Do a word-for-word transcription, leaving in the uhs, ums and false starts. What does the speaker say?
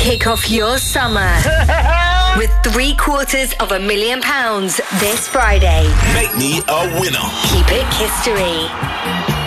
Kick off your summer with three quarters of a million pounds this Friday. Make me a winner. Keep it history.